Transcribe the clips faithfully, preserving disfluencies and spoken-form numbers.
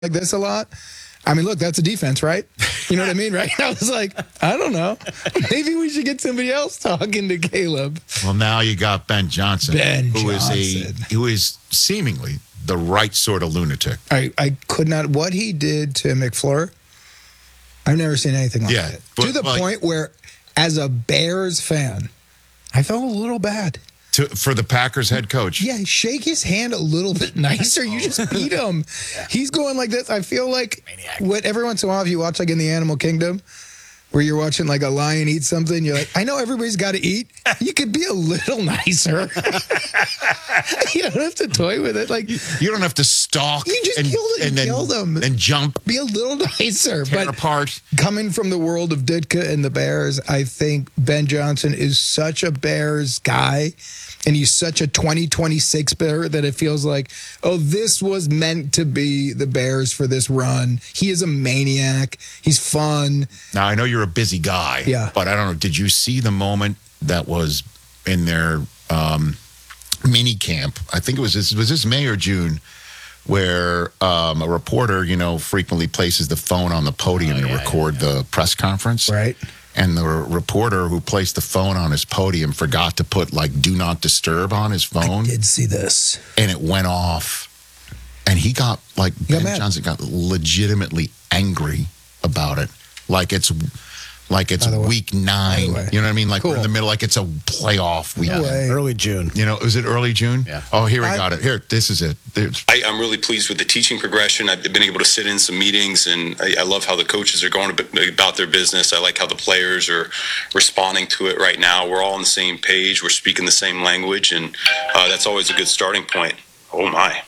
like this a lot. I mean, look, that's a defense, right? You know what I mean, right? I was like, I don't know. Maybe we should get somebody else talking to Caleb. Well, now you got Ben Johnson, Ben who Johnson. is a who is seemingly the right sort of lunatic. I, I could not. What he did to McFleur, I've never seen anything like Yeah, it. but, To the like- point where, as a Bears fan, I felt a little bad. To, for the Packers head coach. Yeah, shake his hand a little bit nicer. You just beat him. He's going like this. I feel like what every once in a while, if you watch like in the Animal Kingdom, where you're watching like a lion eat something, you're like, I know everybody's got to eat. You could be a little nicer. You don't have to toy with it. Like You don't have to stalk. You just and, killed it. and You then, killed him. And jump. be a little nicer. Tear But apart. coming from the world of Ditka and the Bears, I think Ben Johnson is such a Bears guy. And he's such a twenty twenty-six Bear that it feels like, oh, this was meant to be the Bears for this run. He is a maniac. He's fun. Now, I know you're a busy guy. Yeah. But I don't know. Did you see the moment that was in their um, mini camp? I think it was this, was this May or June, where um, a reporter, you know, frequently places the phone on the podium Oh, to yeah, record yeah, yeah. the press conference. Right. And the reporter who placed the phone on his podium forgot to put, like, do not disturb on his phone. I did see this. And it went off. And he got, like, got Ben mad. Johnson got legitimately angry about it. Like it's like it's By the way- week nine. by the way. You know what I mean? Like we're in Cool. the middle, like it's a playoff weekend. way. Early June. You know, is it early June? Yeah. Oh, here we I- got it. Here, this is it. There's- I, I'm really pleased with the teaching progression. I've been able to sit in some meetings, and I, I love how the coaches are going ab- about their business. I like how the players are responding to it right now. We're all on the same page. We're speaking the same language, and uh, that's always a good starting point. Oh, my.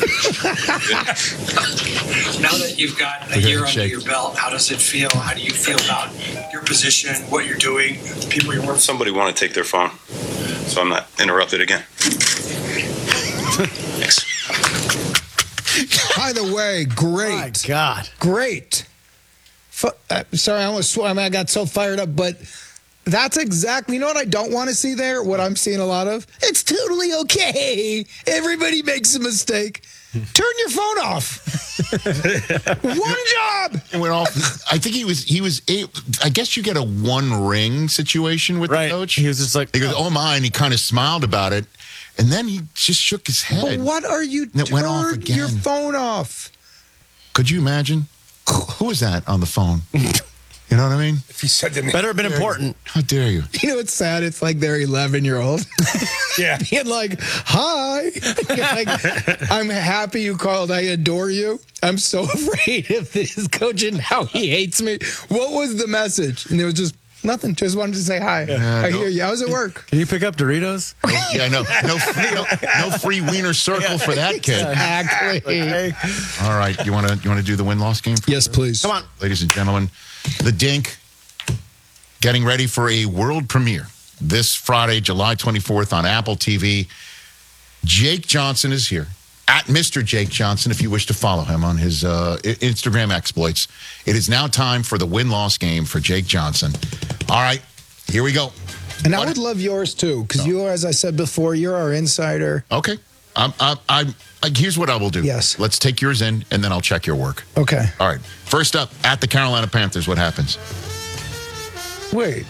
Now that you've got a Okay, year under shake. your belt, how does it feel? How do you feel about your position, what you're doing, the people you're working with? Somebody want to take their phone, so I'm not interrupted again. Thanks. By the way, My great. God. Great. Fu- uh, sorry, I almost swore. I mean, I got so fired up, but that's exactly, you know what I don't want to see there? What I'm seeing a lot of? It's totally okay. Everybody makes a mistake. Turn your phone off. One job. It went off. I think he was. He was. a- I guess you get a one ring situation with Right. the coach. He was just like, He goes, "Oh my," and he kind of smiled about it, and then he just shook his But head. what are you And it went off turn again. your phone off? Could you imagine? Who was that on the phone? You know what I mean? If he said to me, better have been important. How dare you? you know, it's sad. It's like they're eleven year old. Yeah. Being like, hi. Like, I'm happy you called. I adore you. I'm so afraid of this coach and how he hates me. What was the message? And it was just nothing. Just wanted to say hi. I no. hear you. I was at work. Can you pick up Doritos? Yeah, no, no, no, no free wiener circle for that kid. Exactly. Hey. All right, you want to you want to do the win loss game? Yes, please. Come on. Ladies and gentlemen, the Dink getting ready for a world premiere this Friday, July twenty-fourth on Apple T V. Jake Johnson is here. At Mister Jake Johnson, if you wish to follow him on his uh, I- Instagram exploits. It is now time for the win-loss game for Jake Johnson. All right, here we go. And I would love yours too, because you, as I said before, you're our insider. Okay. I'm, I'm, I'm, like, here's what I will do. Yes. Let's take yours in, and then I'll check your work. Okay. All right. First up, at the Carolina Panthers, what happens? Wait.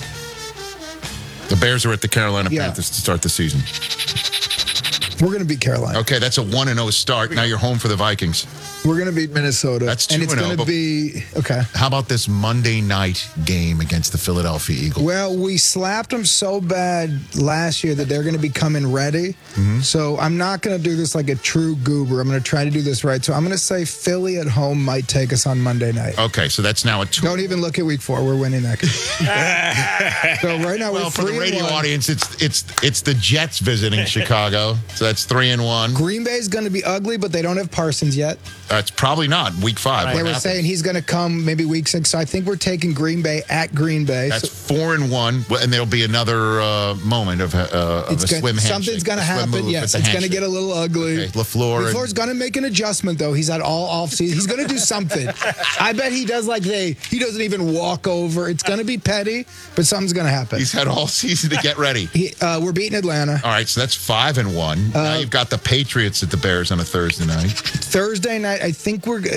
The Bears are at the Carolina Yeah. Panthers to start the season. We're going to beat Carolina. Okay, that's a one and oh start. Now you're home for the Vikings. We're going to beat Minnesota. That's And it's two and oh, going to but- be, okay. How about this Monday night game against the Philadelphia Eagles? Well, we slapped them so bad last year that they're going to be coming ready. Mm-hmm. So I'm not going to do this like a true goober. I'm going to try to do this right. So I'm going to say Philly at home might take us on Monday night. Okay, so that's now a two. Don't even look at week four. We're winning that game. So right now Well, we're for the three radio and one. audience, it's it's it's the Jets visiting Chicago. So that's three and one. Green Bay's going to be ugly, but they don't have Parsons yet. That's probably not week five. They What were happens? saying he's going to come maybe week six. So I think we're taking Green Bay at Green Bay. That's So four and one, Well, and there'll be another uh, moment of, uh, of a it's gonna- swim handshake. something's going to a swim happen. move with Yes, the it's going to handshake. get a little ugly. Okay, LaFleur and- LaFleur's going to make an adjustment, though. He's had all offseason. He's going to do something. I bet he does like they. He doesn't even walk over. It's going to be petty, but something's going to happen. He's had all season to get ready. He, uh, we're beating Atlanta. All right, so that's five and one. now Uh, you've got the Patriots at the Bears on a Thursday night. Thursday night. I think we're